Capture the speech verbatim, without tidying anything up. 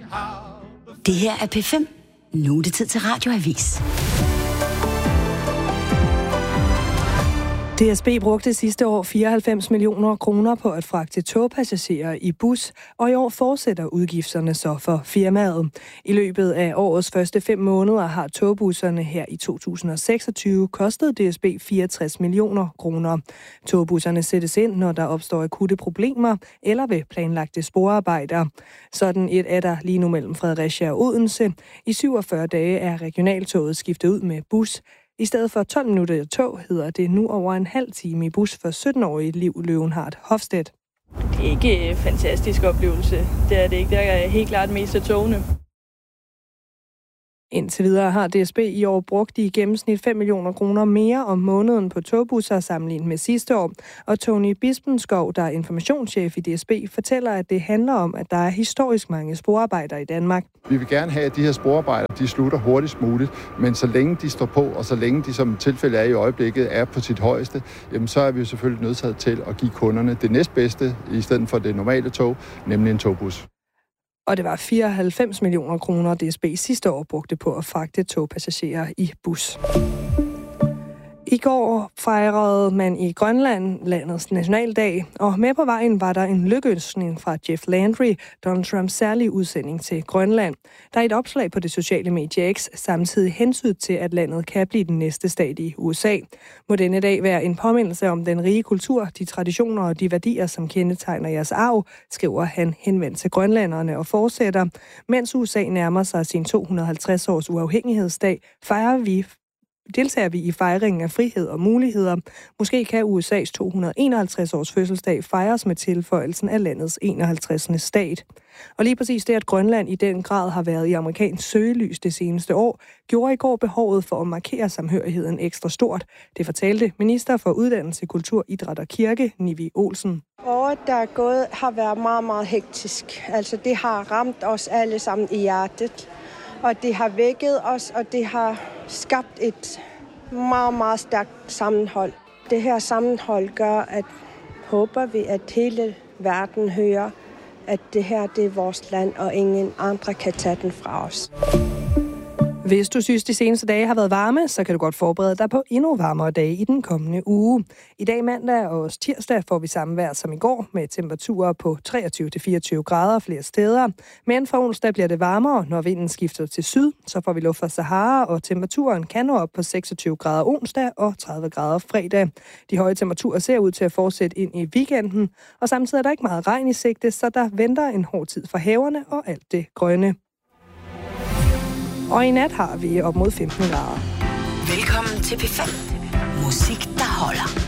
Det her er P fem. Nu er det tid til Radioavis. D S B brugte sidste år fireoghalvfems millioner kroner på at fragte togpassagerer i bus, og i år fortsætter udgifterne så for firmaet. I løbet af årets første fem måneder har togbusserne her i to tusind og seksogtyve kostet D S B fireogtres millioner kroner. Togbusserne sættes ind, når der opstår akutte problemer eller ved planlagte sporarbejder. Sådan et er der lige nu mellem Fredericia og Odense. I syvogfyrre dage er regionaltoget skiftet ud med bus. I stedet for tolv minutter i tog hedder det nu over en halv time i bus for sytten-årige Liv Løvenhardt Hofstedt. Det er ikke en fantastisk oplevelse. Det er det ikke. Der er helt klart mest af togene. Indtil videre har D S B i år brugt i gennemsnit fem millioner kroner mere om måneden på togbusser sammenlignet med sidste år. Og Tony Bispenskov, der er informationschef i D S B, fortæller, at det handler om, at der er historisk mange sporarbejder i Danmark. Vi vil gerne have, at de her sporarbejder de slutter hurtigst muligt, men så længe de står på, og så længe de som tilfælde er i øjeblikket er på sit højeste, jamen så er vi jo selvfølgelig nødsaget til at give kunderne det næstbedste i stedet for det normale tog, nemlig en togbus. Og det var fireoghalvfems millioner kroner, D S B sidste år brugte på at fragte togpassagerer i bus. I går fejrede man i Grønland landets nationaldag, og med på vejen var der en lykønskning fra Jeff Landry, Donald Trumps særlige udsending til Grønland. Der er et opslag på det sociale medie X, samtidig hensynet til, at landet kan blive den næste stat i U S A. Må denne dag være en påmindelse om den rige kultur, de traditioner og de værdier, som kendetegner jeres arv, skriver han henvendt til grønlanderne og fortsætter. Mens U S A nærmer sig sin to hundrede og halvtreds års uafhængighedsdag, fejrer vi deltager vi i fejringen af frihed og muligheder. Måske kan U S A's to hundrede og enoghalvtreds års fødselsdag fejres med tilføjelsen af landets enoghalvtredsende stat. Og lige præcis det, at Grønland i den grad har været i amerikansk søgelys det seneste år, gjorde i går behovet for at markere samhørigheden ekstra stort. Det fortalte minister for Uddannelse, Kultur, Idræt og Kirke, Nivi Olsen. Året, der er gået, har været meget, meget hektisk. Altså, det har ramt os alle sammen i hjertet. Og det har vækket os, og det har skabt et meget, meget stærkt sammenhold. Det her sammenhold gør, at håber vi, at hele verden hører, at det her det er vores land, og ingen andre kan tage den fra os. Hvis du synes, de seneste dage har været varme, så kan du godt forberede dig på endnu varmere dage i den kommende uge. I dag mandag og tirsdag får vi samme vejr som i går, med temperaturer på treogtyve til fireogtyve grader flere steder. Men fra onsdag bliver det varmere, når vinden skifter til syd. Så får vi luft fra Sahara, og temperaturen kan nå op på seksogtyve grader onsdag og tredive grader fredag. De høje temperaturer ser ud til at fortsætte ind i weekenden, og samtidig er der ikke meget regn i sigte, så der venter en hård tid for haverne og alt det grønne. Og i nat har vi op mod femten grader. Velkommen til P fem. Musik, der holder.